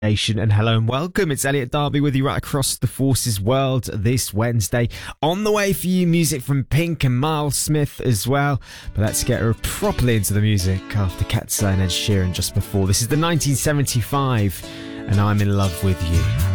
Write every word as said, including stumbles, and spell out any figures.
Nation, and hello and welcome. It's Elliot Darby with you right across the Forces world this Wednesday. On the way for you, music from Pink and Miles Smith as well. But let's get properly into the music after Ketsa and Ed Sheeran just before. This is the nineteen seventy-five, and I'm in love with you.